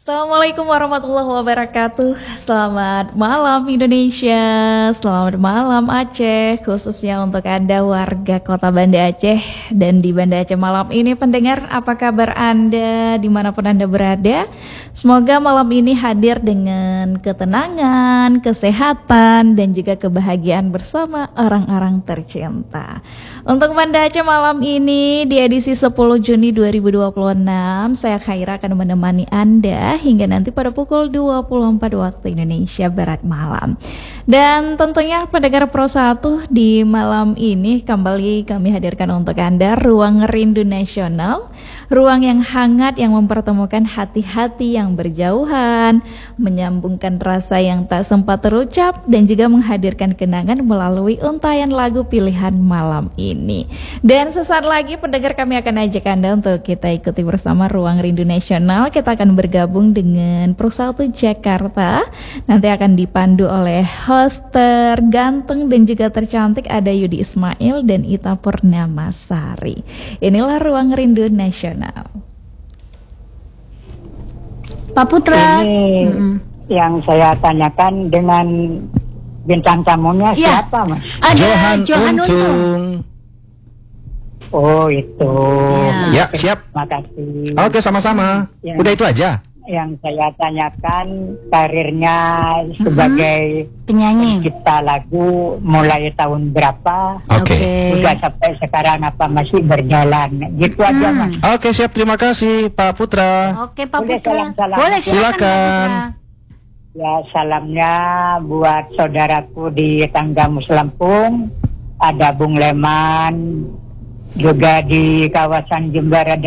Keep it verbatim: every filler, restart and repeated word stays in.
Assalamualaikum warahmatullahi wabarakatuh. Selamat malam Indonesia, selamat malam Aceh, khususnya untuk Anda warga kota Banda Aceh. Dan di Banda Aceh malam ini pendengar, apa kabar Anda dimanapun Anda berada? Semoga malam ini hadir dengan ketenangan, kesehatan, dan juga kebahagiaan bersama orang-orang tercinta. Untuk Banda Aceh malam ini di edisi sepuluh Juni dua ribu dua puluh enam, saya Khaira akan menemani Anda hingga nanti pada pukul dua puluh empat waktu Indonesia Barat malam. Dan tentunya pendengar Pro satu, di malam ini kembali kami hadirkan untuk Anda Ruang Rindu Nasional, ruang yang hangat yang mempertemukan hati-hati yang berjauhan, menyambungkan rasa yang tak sempat terucap, dan juga menghadirkan kenangan melalui untayan lagu pilihan malam ini. Dan sesaat lagi pendengar kami akan ajak Anda untuk kita ikuti bersama Ruang Rindu Nasional. Kita akan bergabung dengan Pro satu Jakarta. Nanti akan dipandu oleh hoster ganteng dan juga tercantik, ada Yudi Ismail dan Ita Purnamasari. Inilah Ruang Rindu Nasional. Pak Putra, ini mm-hmm. yang saya tanyakan dengan bintang tamunya ya. Siapa, Mas? Ada Johan, Johan Untung. Untung. Oh, itu. Ya, siap. Terima kasih. Oke, sama-sama. Ya. Udah itu aja. Yang saya tanyakan karirnya sebagai penyanyi, pencipta lagu mulai tahun berapa? Oke. Oke. Juga sampai sekarang apa masih berjalan? Gitu aja, Hmm. Mas. Oke, siap. Terima kasih, Pak Putra. Oke, Pak Boleh Putra. salam-salam. Boleh, silakan, Silakan. Pak Putra. Ya, salamnya buat saudaraku di Tangga Muslampung, ada Bung Leman, juga di kawasan Jember ada